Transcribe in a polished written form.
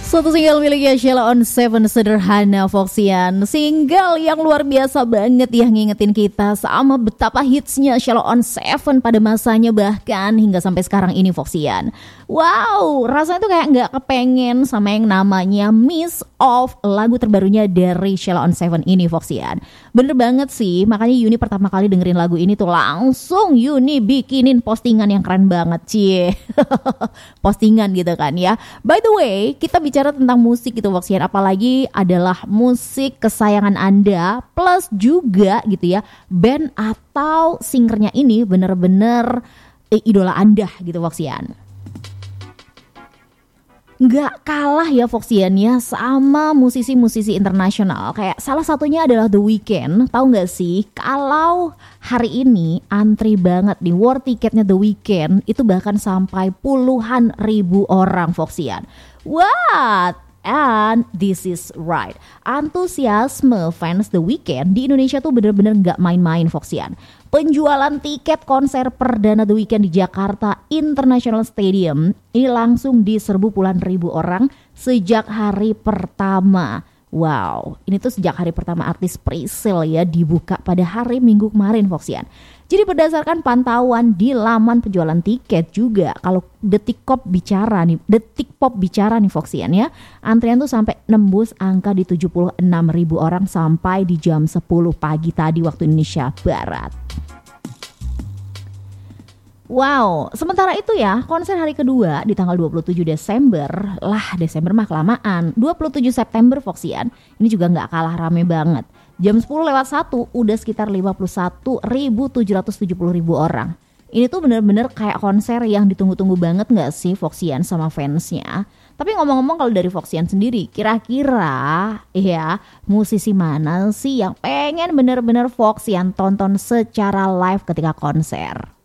Satu single miliknya Sheila on 7 sederhana Foxian. Single yang luar biasa banget ya, ngingetin kita sama betapa hitsnya Sheila on 7 pada masanya, bahkan hingga sampai sekarang ini Foxian. Wow, rasanya tuh kayak gak kepengen sama yang namanya Miss of lagu terbarunya dari Sheila on 7 ini Foxian. Bener banget sih, makanya Yuni pertama kali dengerin lagu ini tuh langsung Yuni bikinin postingan yang keren banget, cie. Postingan gitu kan ya. By the way, kita bicara tentang musik gitu Foxian, apalagi adalah musik kesayangan Anda plus juga gitu ya band atau singernya ini bener-bener idola Anda gitu Foxian. Nggak kalah ya Foxian ya sama musisi-musisi internasional. Kayak salah satunya adalah The Weeknd. Tahu nggak sih kalau hari ini antri banget nih war tiketnya The Weeknd itu bahkan sampai puluhan ribu orang Foxian. What? And this is right. Antusiasme fans The Weeknd di Indonesia tuh bener-bener gak main-main Foxian. Penjualan tiket konser perdana The Weeknd di Jakarta International Stadium ini langsung diserbu puluhan ribu orang sejak hari pertama. Wow, ini tuh sejak hari pertama artis pre-sale ya dibuka pada hari Minggu kemarin Foxian. Jadi berdasarkan pantauan di laman penjualan tiket juga, kalau Detik Pop bicara nih Foxian ya, antrian tuh sampai nembus angka di 76 ribu orang sampai di jam 10 pagi tadi waktu Indonesia Barat. Wow, sementara itu ya konser hari kedua di tanggal 27 Desember, Desember mah kelamaan, 27 September Foxian, ini juga gak kalah rame banget. Jam 10:01 udah sekitar 51.770 ribu orang. Ini tuh bener-bener kayak konser yang ditunggu-tunggu banget gak sih Foxian sama fansnya. Tapi ngomong-ngomong kalau dari Foxian sendiri, kira-kira ya musisi mana sih yang pengen bener-bener Foxian tonton secara live ketika konser?